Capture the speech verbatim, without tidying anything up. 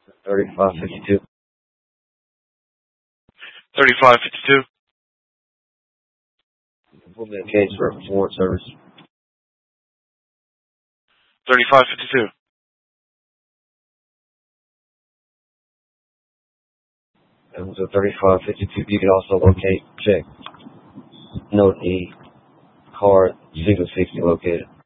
thirty-five fifty-two. thirty-five fifty-two. Put me a case for Ford service. thirty-five fifty-two. And so thirty-five fifty-two, you can also locate, check, note the car signal sixty located.